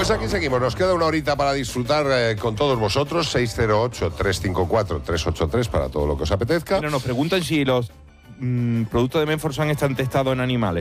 Pues aquí seguimos, nos queda una horita para disfrutar con todos vosotros. 608-354-383 para todo lo que os apetezca. Pero nos preguntan si los productos de Menforsan están testados en animales.